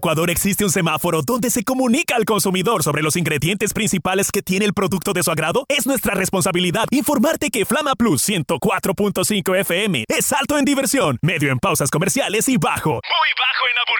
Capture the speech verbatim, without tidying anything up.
Ecuador existe un semáforo donde se comunica al consumidor sobre los ingredientes principales que tiene el producto de su agrado. Es nuestra responsabilidad informarte que Flama Plus ciento cuatro punto cinco F M es alto en diversión, medio en pausas comerciales y bajo, muy bajo en aburrimiento.